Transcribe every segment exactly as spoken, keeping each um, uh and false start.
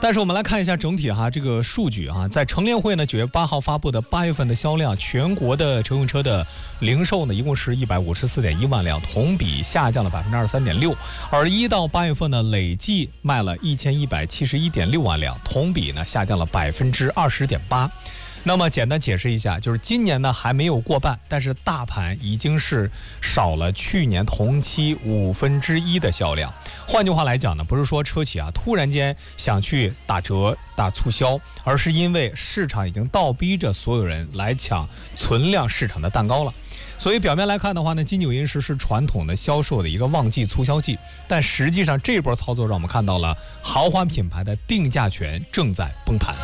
但是我们来看一下整体哈这个数据哈，在乘联会呢九月八号发布的八月份的销量，全国的乘用车的零售呢一共是一百五十四点一万辆，同比下降了百分之二十三点六。而一到八月份呢，累计卖了一千一百七十一点六万辆，同比呢下降了百分之二十点八。那么简单解释一下，就是今年呢还没有过半，但是大盘已经是少了去年同期五分之一的销量。换句话来讲呢，不是说车企啊突然间想去打折打促销，而是因为市场已经倒逼着所有人来抢存量市场的蛋糕了。所以表面来看的话呢，金九银十是传统的销售的一个旺季促销季，但实际上这波操作让我们看到了豪华品牌的定价权正在崩盘。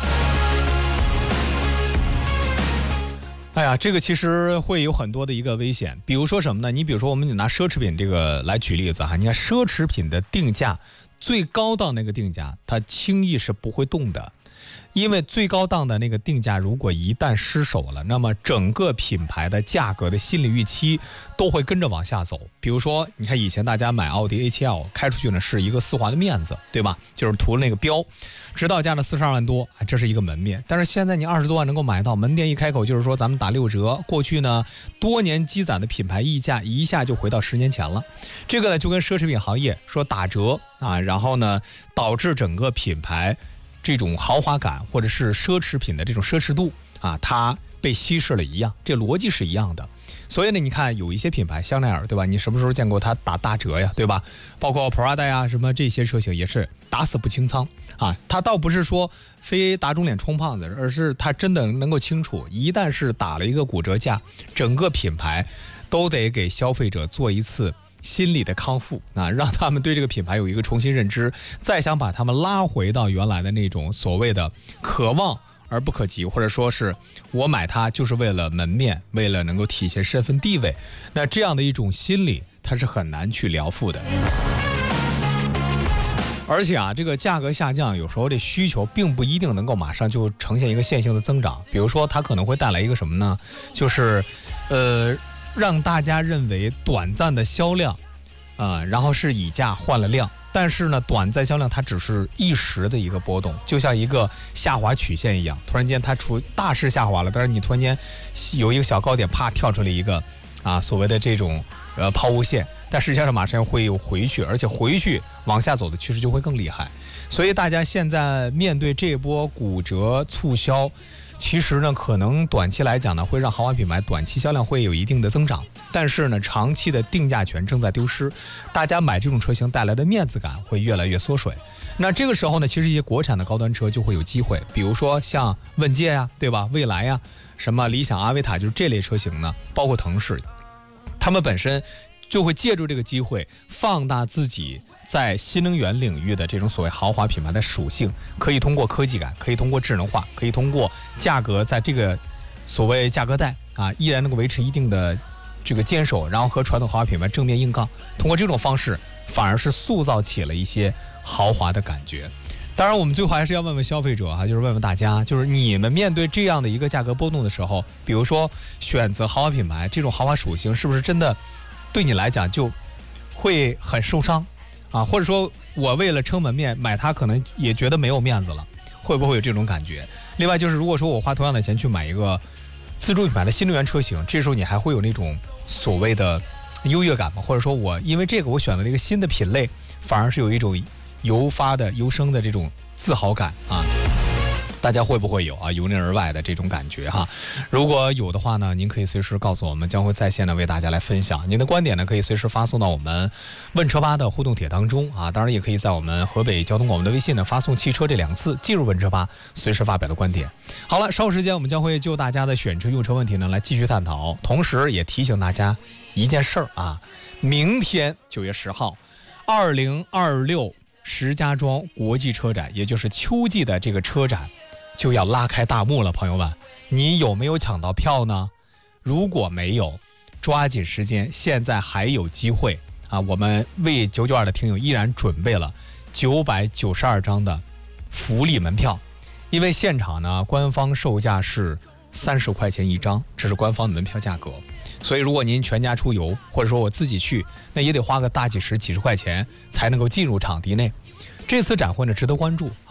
哎呀，这个其实会有很多的一个危险，比如说什么呢？你比如说，我们拿奢侈品这个来举例子哈，你看奢侈品的定价最高档那个定价，它轻易是不会动的。因为最高档的那个定价如果一旦失守了，那么整个品牌的价格的心理预期都会跟着往下走。比如说你看以前大家买奥迪 A 七 L 开出去呢是一个丝滑的面子，对吧？就是涂了那个标，直到价了四十二万多，这是一个门面。但是现在你二十多万能够买到，门店一开口就是说咱们打六折，过去呢多年积攒的品牌溢价一下就回到十年前了。这个呢就跟奢侈品行业说打折啊，然后呢导致整个品牌这种豪华感或者是奢侈品的这种奢侈度啊，它被稀释了一样，这逻辑是一样的。所以呢，你看有一些品牌，香奈儿对吧？你什么时候见过它打大折呀，对吧？包括 Prada 呀，什么这些车型也是打死不清仓啊。它倒不是说非打肿脸充胖子，而是它真的能够清楚，一旦是打了一个骨折价，整个品牌都得给消费者做一次心理的康复啊，让他们对这个品牌有一个重新认知，再想把他们拉回到原来的那种所谓的可望而不可及，或者说是我买它就是为了门面，为了能够体现身份地位，那这样的一种心理它是很难去疗复的。而且啊，这个价格下降，有时候这需求并不一定能够马上就呈现一个线性的增长。比如说，它可能会带来一个什么呢？就是，呃，让大家认为短暂的销量，啊、呃，然后是以价换了量。但是呢，短暂销量它只是一时的一个波动，就像一个下滑曲线一样，突然间它出大势下滑了，但是你突然间有一个小高点，啪跳出来一个啊所谓的这种呃抛物线，但实际上马上会有回去，而且回去往下走的趋势就会更厉害。所以大家现在面对这波骨折促销，其实呢，可能短期来讲呢，会让豪华品牌短期销量会有一定的增长，但是呢，长期的定价权正在丢失，大家买这种车型带来的面子感会越来越缩水。那这个时候呢，其实一些国产的高端车就会有机会，比如说像问界呀，对吧？蔚来呀，什么理想、阿维塔，就是这类车型呢，包括腾势，他们本身就会借助这个机会放大自己在新能源领域的这种所谓豪华品牌的属性，可以通过科技感，可以通过智能化，可以通过价格在这个所谓价格带啊，依然能够维持一定的这个坚守，然后和传统豪华品牌正面硬刚，通过这种方式反而是塑造起了一些豪华的感觉。当然我们最后还是要问问消费者啊，就是问问大家，就是你们面对这样的一个价格波动的时候，比如说选择豪华品牌，这种豪华属性是不是真的对你来讲就会很受伤啊？或者说我为了撑门面买它可能也觉得没有面子了，会不会有这种感觉？另外就是如果说我花同样的钱去买一个自主品牌的新能源车型，这时候你还会有那种所谓的优越感吗？或者说我因为这个我选择了一个新的品类，反而是有一种由发的由生的这种自豪感啊？大家会不会有啊由内而外的这种感觉哈？如果有的话呢，您可以随时告诉我们，将会在线的为大家来分享您的观点呢，可以随时发送到我们问车吧的互动帖当中啊，当然也可以在我们河北交通广播的微信呢发送汽车这两个字进入问车吧，随时发表的观点。好了，稍后时间我们将会就大家的选车用车问题呢来继续探讨，同时也提醒大家一件事儿啊，明天九月十号，二零二六石家庄国际车展，也就是秋季的这个车展就要拉开大幕了，朋友们，你有没有抢到票呢？如果没有，抓紧时间，现在还有机会啊！我们为九九二的听友依然准备了九百九十二张的福利门票，因为现场呢，官方售价是三十块钱一张，这是官方的门票价格。所以如果您全家出游，或者说我自己去，那也得花个大几十几十块钱才能够进入场地内。这次展会呢，值得关注。